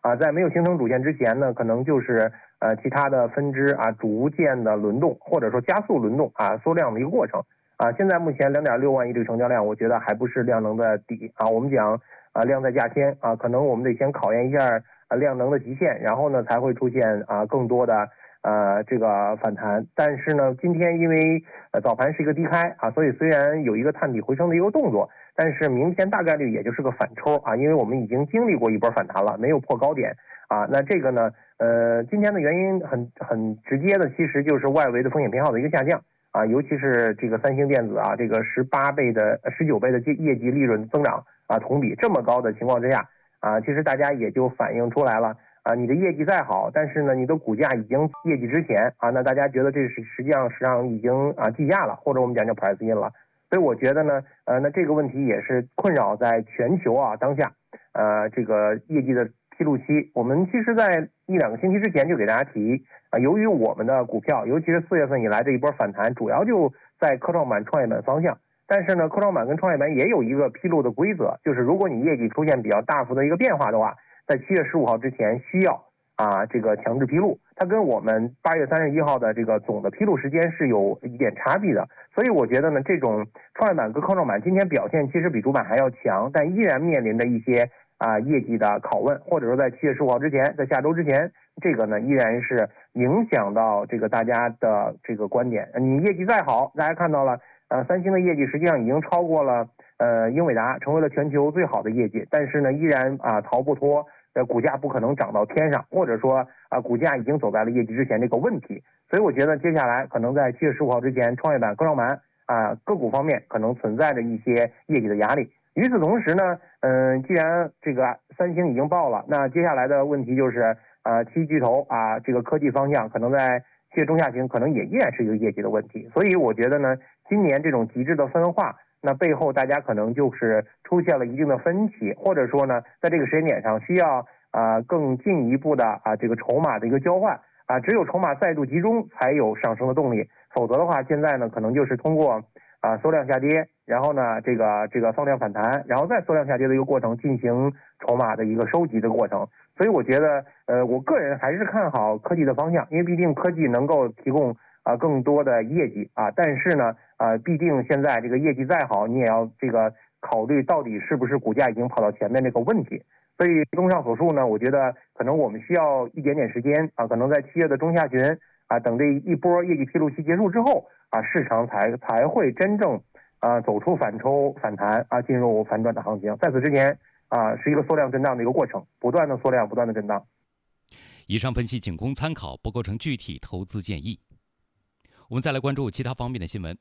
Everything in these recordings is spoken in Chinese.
在没有形成主线之前呢，可能就是其他的分支逐渐的轮动，或者说加速轮动缩量的一个过程现在目前2.6万亿这个成交量，我觉得还不是量能的底我们讲量在价先可能我们得先考验一下量能的极限，然后呢才会出现更多的这个反弹。但是呢，今天因为早盘是一个低开所以虽然有一个探底回升的一个动作，但是明天大概率也就是个反抽因为我们已经经历过一波反弹了，没有破高点那这个呢今天的原因很直接的，其实就是外围的风险偏好的一个下降尤其是这个三星电子这个19倍的业绩利润增长同比这么高的情况之下其实大家也就反映出来了你的业绩再好，但是呢你的股价已经业绩之前那大家觉得这是实际上已经计价了，或者我们讲叫 price in 了。所以我觉得呢那这个问题也是困扰在全球当下这个业绩的披露期。我们其实在1-2个星期之前就给大家提由于我们的股票尤其是4月份以来这一波反弹主要就在科创板创业板方向，但是呢科创板跟创业板也有一个披露的规则，就是如果你业绩出现比较大幅的一个变化的话，在7月15号之前需要这个强制披露，它跟我们8月31号的这个总的披露时间是有一点差别的。所以我觉得呢这种创业板跟科创板今天表现其实比主板还要强，但依然面临着一些业绩的拷问，或者说在7月15号之前，在下周之前，这个呢依然是影响到这个大家的这个观点。你业绩再好，大家看到了三星的业绩实际上已经超过了英伟达，成为了全球最好的业绩，但是呢依然逃不脱股价不可能涨到天上，或者说股价已经走在了业绩之前这个问题。所以我觉得接下来可能在7月15号之前，创业板、科创板个股方面可能存在着一些业绩的压力。与此同时呢既然这个三星已经爆了，那接下来的问题就是七巨头这个科技方向可能在7月中下旬可能也依然是一个业绩的问题。所以我觉得呢今年这种极致的分化，那背后大家可能就是出现了一定的分歧，或者说呢在这个时间点上需要更进一步的这个筹码的一个交换只有筹码再度集中才有上升的动力，否则的话现在呢可能就是通过缩量下跌，然后呢这个放量反弹，然后再缩量下跌的一个过程进行筹码的一个收集的过程。所以我觉得我个人还是看好科技的方向，因为毕竟科技能够提供更多的业绩但是呢毕竟现在这个业绩再好，你也要这个考虑到底是不是股价已经跑到前面这个问题。所以综上所述呢，我觉得可能我们需要一点点时间可能在7月的中下旬等这一波业绩披露期结束之后市场才会真正走出反抽反弹进入反转的行情。在此之前是一个缩量震荡的一个过程，不断的缩量，不断的震荡。 以上分析仅供参考，不构成具体投资建议。我们再来关注其他方面的新闻。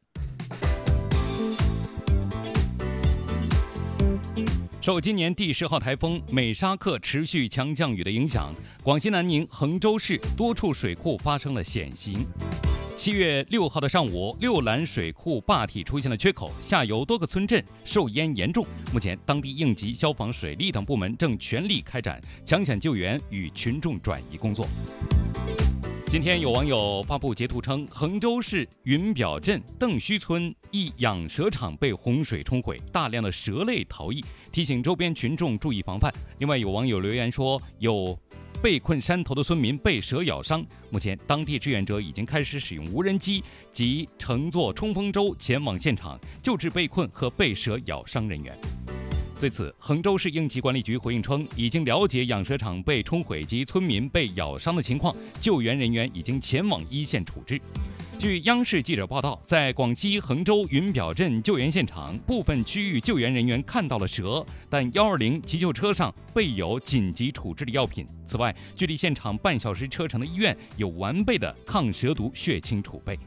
受今年第10号台风美沙克持续强降雨的影响，广西南宁、衡州市多处水库发生了险情。7月6号的上午，六兰水库坝体出现了缺口，下游多个村镇受淹严重。目前，当地应急、消防、水利等部门正全力开展抢险救援与群众转移工作。今天有网友发布截图称，衡州市云表镇邓须村一养蛇场被洪水冲毁，大量的蛇类逃逸，提醒周边群众注意防范。另外有网友留言说，有被困山头的村民被蛇咬伤，目前当地志愿者已经开始使用无人机及乘坐冲锋舟前往现场救治被困和被蛇咬伤人员。对此，衡州市应急管理局回应称，已经了解养蛇场被冲毁及村民被咬伤的情况，救援人员已经前往一线处置。据央视记者报道，在广西衡州云表镇救援现场，部分区域救援人员看到了蛇，但120急救车上备有紧急处置的药品。此外，距离现场半小时车程的医院有完备的抗蛇毒血清储备。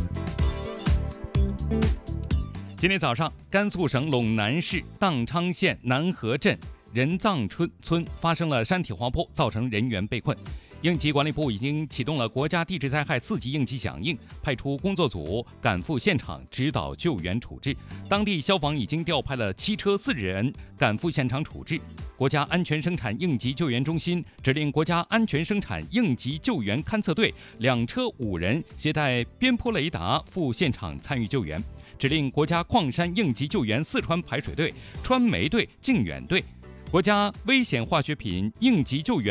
今天早上，甘肃省陇南市荡昌县南河镇人藏村发生了山体滑坡，造成人员被困。应急管理部已经启动了国家地质灾害4级应急响应，派出工作组赶赴现场指导救援处置。当地消防已经调派了7车4人赶赴现场处置。国家安全生产应急救援中心指令国家安全生产应急救援勘测队2车5人携带边坡雷达赴现场参与救援。指令国家矿山应急救援四川排水队、川煤队、靖远队、国家危险化学品应急救援